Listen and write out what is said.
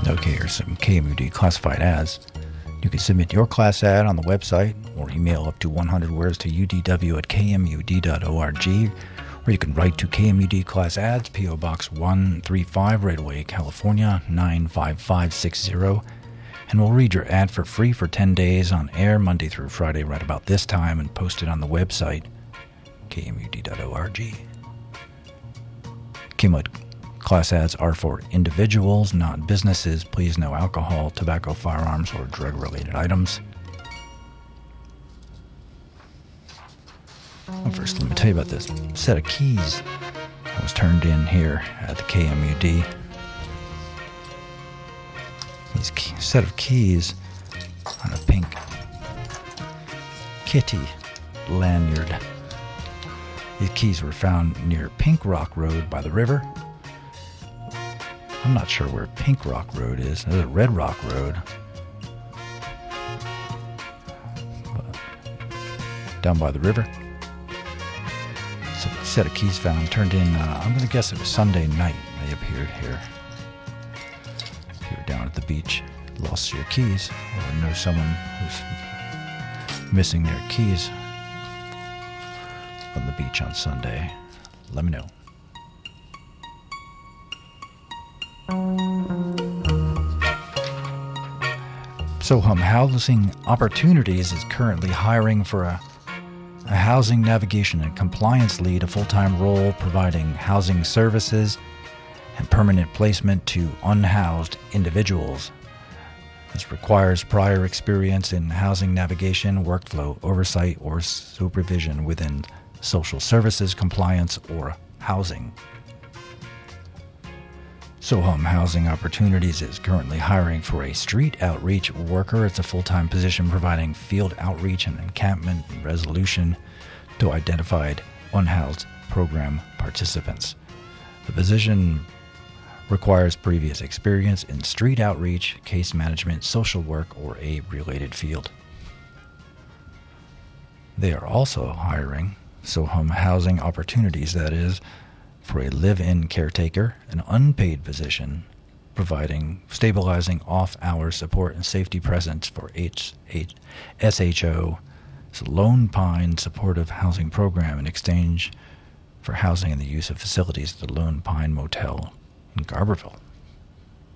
Okay, here's some KMUD classified ads. You can submit your class ad on the website or email up to 100 words to udw@kmud.org, or you can write to KMUD Class Ads, P.O. Box 135, Redaway, California, 95560, and we'll read your ad for free for 10 days on air Monday through Friday right about this time and post it on the website, kmud.org. KMUD Class ads are for individuals, not businesses. Please no alcohol, tobacco, firearms, or drug-related items. Well, first, let me tell you about this set of keys that was turned in here at the KMUD. These set of keys on a pink kitty lanyard. These keys were found near Pink Rock Road by the river. I'm not sure where Pink Rock Road is. There's a Red Rock Road. But down by the river. So a set of keys found, turned in, I'm going to guess it was Sunday night they appeared here. If you were down at the beach, lost your keys, or know someone who's missing their keys from the beach on Sunday, let me know. Sohum Housing Opportunities is currently hiring for a housing navigation and compliance lead, a full-time role providing housing services and permanent placement to unhoused individuals. This requires prior experience in housing navigation, workflow, oversight, or supervision within social services, compliance, or housing. Sohum Housing Opportunities is currently hiring for a street outreach worker. It's a full-time position providing field outreach and encampment and resolution to identified unhoused program participants. The position requires previous experience in street outreach, case management, social work, or a related field. They are also hiring Sohum Housing Opportunities, that is, for a live-in caretaker, an unpaid position, providing stabilizing off-hour support and safety presence for SHO's Lone Pine Supportive Housing Program in exchange for housing and the use of facilities at the Lone Pine Motel in Garberville.